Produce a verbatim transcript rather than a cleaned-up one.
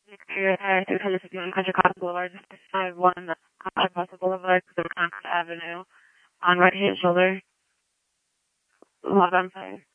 You're uh, two hundred fifty-one Country Club Boulevard, five one Costa Boulevard, Concord Avenue, on right hand shoulder. Log on fire.